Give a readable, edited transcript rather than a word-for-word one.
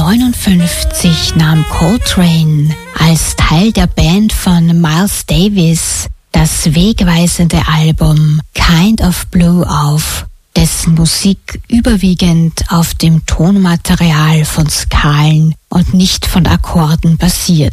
1959 nahm Coltrane als Teil der Band von Miles Davis das wegweisende Album Kind of Blue auf, dessen Musik überwiegend auf dem Tonmaterial von Skalen und nicht von Akkorden basiert.